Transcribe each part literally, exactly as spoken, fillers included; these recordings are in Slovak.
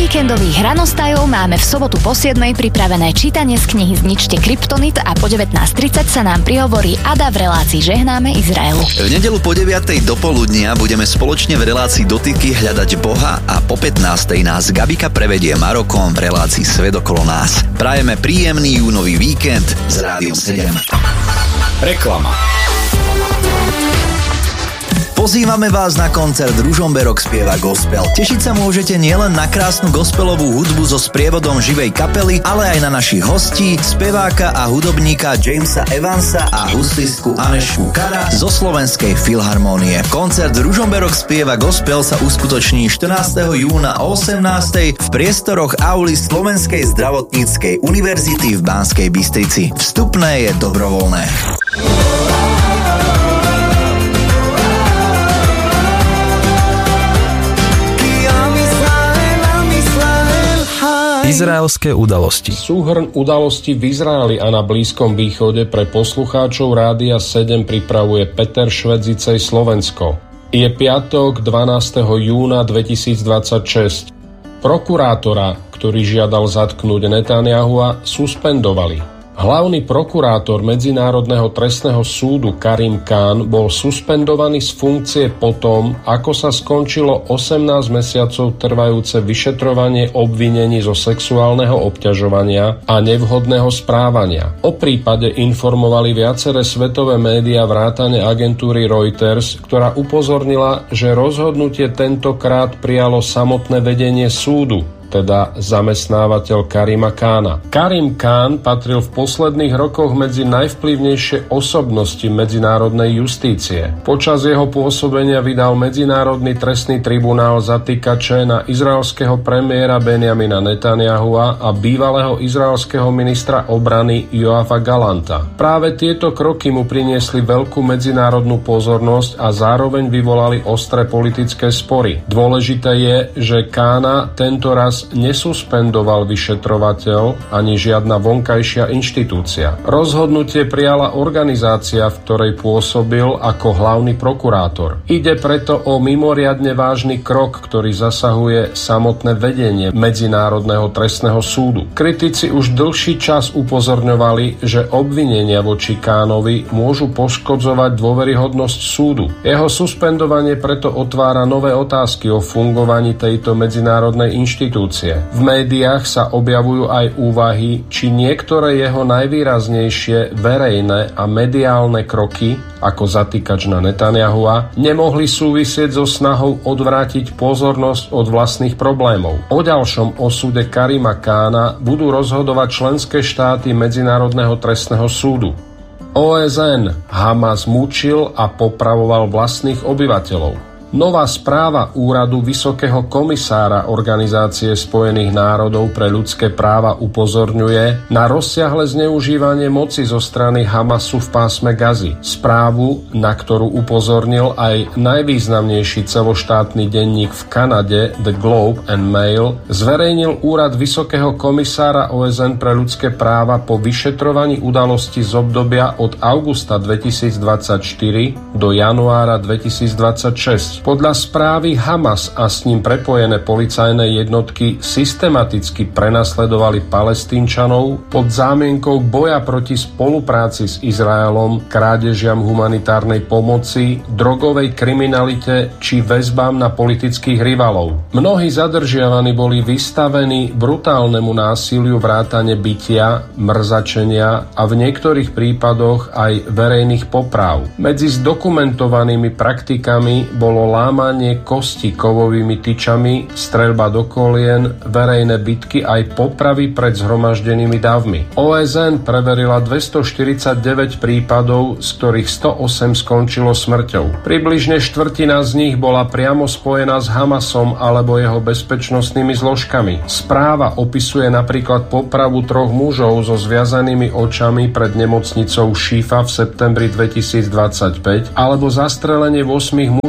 víkendových hranostajov máme v sobotu po siedmej pripravené čítanie z knihy Zničte kryptonit a po devätnásť tridsať sa nám prihovorí Ada v relácii Žehnáme Izraelu. V nedeľu po deviatej dopoludnia budeme spoločne v relácii Dotyky hľadať Boha a po pätnástej nás Gabika prevedie Marokom v relácii Svet okolo nás. Prajeme príjemný júnový víkend s Rádiom sedem. Reklama. Pozývame vás na koncert Ružomberok spieva gospel. Tešiť sa môžete nielen na krásnu gospelovú hudbu so sprievodom živej kapely, ale aj na našich hostí, speváka a hudobníka Jamesa Evansa a huslistku Anešku Kara zo Slovenskej filharmónie. Koncert Ružomberok spieva gospel sa uskutoční štrnásteho júna o osemnástej v priestoroch auly Slovenskej zdravotníckej univerzity v Banskej Bystrici. Vstupné je dobrovoľné. Izraelské udalosti. Súhrn udalostí v Izraeli a na Blízkom východe pre poslucháčov Rádia sedem pripravuje Peter Švedzicej Slovensko. Je piatok dvanásteho júna dvetisícdvadsaťšesť. Prokurátora, ktorý žiadal zatknúť Netanyahua, suspendovali. Hlavný prokurátor Medzinárodného trestného súdu Karim Khan bol suspendovaný z funkcie potom, ako sa skončilo osemnásť mesiacov trvajúce vyšetrovanie obvinení zo sexuálneho obťažovania a nevhodného správania. O prípade informovali viaceré svetové médiá vrátane agentúry Reuters, ktorá upozornila, že rozhodnutie tentokrát prijalo samotné vedenie súdu, teda zamestnávateľ Karima Khana. Karim Khan patril v posledných rokoch medzi najvplyvnejšie osobnosti medzinárodnej justície. Počas jeho pôsobenia vydal Medzinárodný trestný tribunál zatýkače na izraelského premiéra Benjamina Netanyahua a bývalého izraelského ministra obrany Joafa Galanta. Práve tieto kroky mu priniesli veľkú medzinárodnú pozornosť a zároveň vyvolali ostré politické spory. Dôležité je, že Khana tento raz nesuspendoval vyšetrovateľ ani žiadna vonkajšia inštitúcia. Rozhodnutie prijala organizácia, v ktorej pôsobil ako hlavný prokurátor. Ide preto o mimoriadne vážny krok, ktorý zasahuje samotné vedenie Medzinárodného trestného súdu. Kritici už dlhší čas upozorňovali, že obvinenia voči Khánovi môžu poškodzovať dôveryhodnosť súdu. Jeho suspendovanie preto otvára nové otázky o fungovaní tejto medzinárodnej inštitúcie. V médiách sa objavujú aj úvahy, či niektoré jeho najvýraznejšie verejné a mediálne kroky, ako zatýkač na Netanyahua, nemohli súvisieť so snahou odvrátiť pozornosť od vlastných problémov. O ďalšom osude Karima Khana budú rozhodovať členské štáty Medzinárodného trestného súdu. ó es en Hamas mučil a popravoval vlastných obyvateľov. Nová správa Úradu Vysokého komisára Organizácie spojených národov pre ľudské práva upozorňuje na rozsiahle zneužívanie moci zo strany Hamasu v pásme Gazy. Správu, na ktorú upozornil aj najvýznamnejší celoštátny denník v Kanade The Globe and Mail, zverejnil Úrad Vysokého komisára ó es en pre ľudské práva po vyšetrovaní udalostí z obdobia od augusta dvetisícdvadsaťštyri do januára dvetisícdvadsaťšesť. Podľa správy Hamas a s ním prepojené policajné jednotky systematicky prenasledovali Palestínčanov pod zámienkou boja proti spolupráci s Izraelom, krádežiam humanitárnej pomoci, drogovej kriminalite či väzbám na politických rivalov. Mnohí zadržiavaní boli vystavení brutálnemu násiliu vrátane bitia, mrzačenia a v niektorých prípadoch aj verejných popráv. Medzi zdokumentovanými praktikami bolo lámanie kosti kovovými tyčami, streľba do kolien, verejné bitky aj popravy pred zhromaždenými davmi. ó es en preverila dvestoštyridsaťdeväť prípadov, z ktorých stoosem skončilo smrťou. Približne štvrtina z nich bola priamo spojená s Hamasom alebo jeho bezpečnostnými zložkami. Správa opisuje napríklad popravu troch mužov so zviazanými očami pred nemocnicou Šifa v septembri dvetisícdvadsaťpäť alebo zastrelenie ôsmich mužov na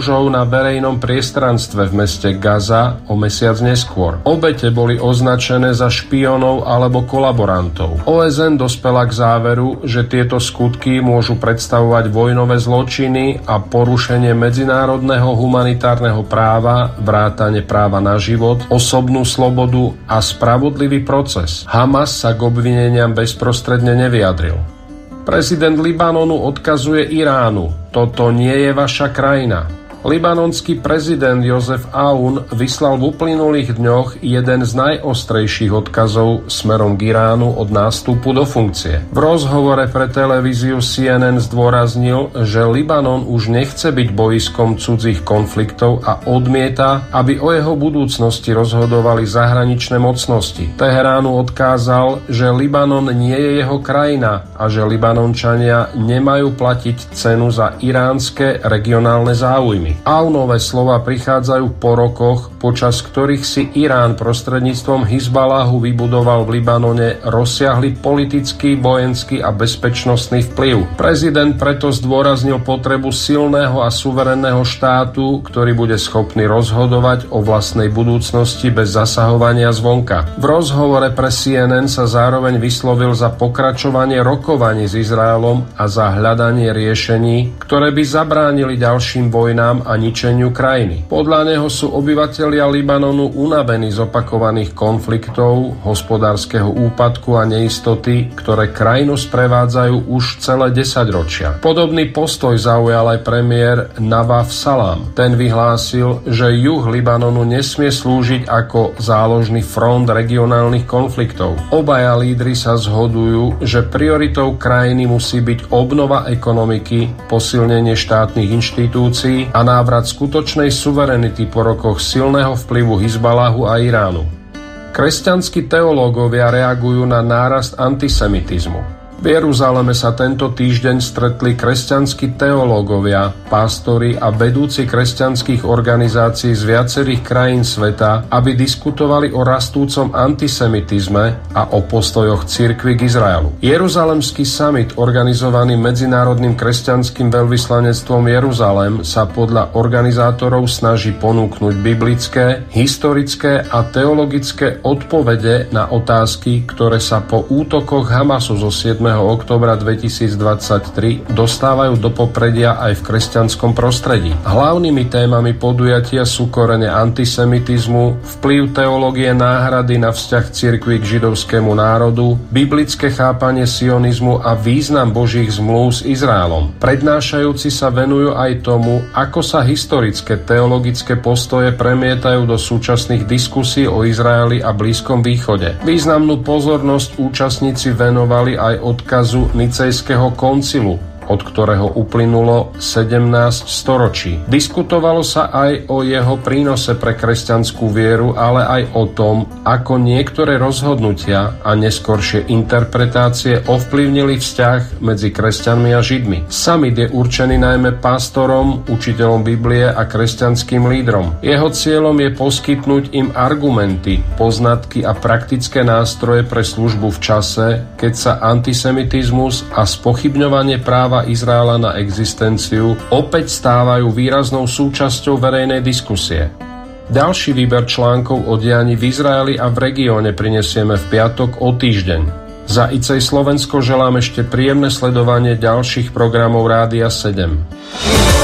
na verejnom priestranstve v meste Gaza o mesiac neskôr. Obete boli označené za špiónov alebo kolaborantov. ó es en dospela k záveru, že tieto skutky môžu predstavovať vojnové zločiny a porušenie medzinárodného humanitárneho práva, vrátane práva na život, osobnú slobodu a spravodlivý proces. Hamas sa k obvineniam bezprostredne nevyjadril. Prezident Libanonu odkazuje Iránu: toto nie je vaša krajina. Libanonský prezident Jozef Aoun vyslal v uplynulých dňoch jeden z najostrejších odkazov smerom k Iránu od nástupu do funkcie. V rozhovore pre televíziu C N N zdôraznil, že Libanon už nechce byť bojiskom cudzích konfliktov a odmieta, aby o jeho budúcnosti rozhodovali zahraničné mocnosti. Teheránu odkázal, že Libanon nie je jeho krajina a že Libanončania nemajú platiť cenu za iránske regionálne záujmy. Aounové slova prichádzajú po rokoch, počas ktorých si Irán prostredníctvom Hizbaláhu vybudoval v Libanone rozsiahly politický, vojenský a bezpečnostný vplyv. Prezident preto zdôraznil potrebu silného a suverénneho štátu, ktorý bude schopný rozhodovať o vlastnej budúcnosti bez zasahovania zvonka. V rozhovore pre C N N sa zároveň vyslovil za pokračovanie rokovaní s Izraelom a za hľadanie riešení, ktoré by zabránili ďalším vojnám a ničeniu krajiny. Podľa neho sú obyvatelia Libanonu unavení z opakovaných konfliktov, hospodárskeho úpadku a neistoty, ktoré krajinu sprevádzajú už celé desaťročia. Podobný postoj zaujal aj premiér Nawaf Salam. Ten vyhlásil, že juh Libanonu nesmie slúžiť ako záložný front regionálnych konfliktov. Obaja lídri sa zhodujú, že prioritou krajiny musí byť obnova ekonomiky, posilnenie štátnych inštitúcií a návrat skutočnej suverenity po rokoch silného vplyvu Hizbaláhu a Iránu. Kresťanskí teológovia reagujú na nárast antisemitizmu. V Jeruzaleme sa tento týždeň stretli kresťanskí teológovia, pastori a vedúci kresťanských organizácií z viacerých krajín sveta, aby diskutovali o rastúcom antisemitizme a o postojoch cirkvi k Izraelu. Jeruzalemský summit, organizovaný Medzinárodným kresťanským veľvyslanectvom Jeruzalem, sa podľa organizátorov snaží ponúknuť biblické, historické a teologické odpovede na otázky, ktoré sa po útokoch Hamasu zo siedmeho októbra dvetisícdvadsaťtri dostávajú do popredia aj v kresťanskom prostredí. Hlavnými témami podujatia sú korene antisemitizmu, vplyv teológie náhrady na vzťah cirkvi k židovskému národu, biblické chápanie sionizmu a význam Božích zmluv s Izraelom. Prednášajúci sa venujú aj tomu, ako sa historické teologické postoje premietajú do súčasných diskusí o Izraeli a Blízkom východe. Významnú pozornosť účastníci venovali aj odkazu Nicejského koncilu, od ktorého uplynulo sedemnásť storočí. Diskutovalo sa aj o jeho prínose pre kresťanskú vieru, ale aj o tom, ako niektoré rozhodnutia a neskoršie interpretácie ovplyvnili vzťah medzi kresťanmi a židmi. Summit je určený najmä pastorom, učiteľom Biblie a kresťanským lídrom. Jeho cieľom je poskytnúť im argumenty, poznatky a praktické nástroje pre službu v čase, keď sa antisemitizmus a spochybňovanie práva Izraela na existenciu opäť stávajú výraznou súčasťou verejnej diskusie. Ďalší výber článkov o dianí v Izraeli a v regióne prinesieme v piatok o týždeň. Za í cé Slovensko želám ešte príjemné sledovanie ďalších programov Rádia sedem.